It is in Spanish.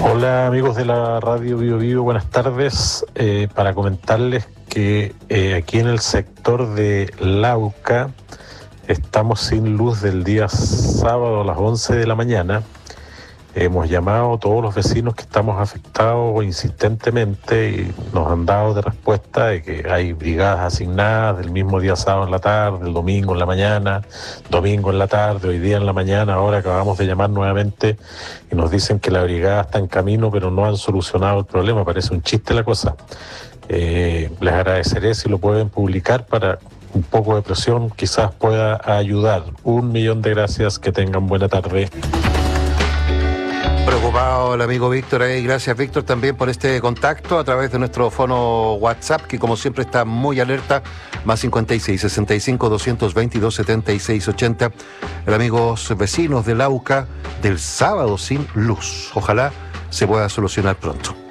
Hola amigos de la radio Bio Bio, buenas tardes. Para comentarles que aquí en el sector de Lauca estamos sin luz del día sábado a las 11 de la mañana. Hemos llamado a todos los vecinos que estamos afectados insistentemente y nos han dado de respuesta de que hay brigadas asignadas del mismo día sábado en la tarde, el domingo en la mañana, domingo en la tarde, hoy día en la mañana. Ahora acabamos de llamar nuevamente y nos dicen que la brigada está en camino, pero no han solucionado el problema. Parece un chiste la cosa. Les agradeceré si lo pueden publicar para un poco de presión, quizás pueda ayudar. 1.000.000 de gracias, que tengan buena tarde. Preocupado el amigo Víctor ahí. Gracias, Víctor, también por este contacto a través de nuestro fono WhatsApp, que como siempre está muy alerta, más 56 65 222 76 80. El amigos vecinos de Lauca, del sábado sin luz. Ojalá se pueda solucionar pronto.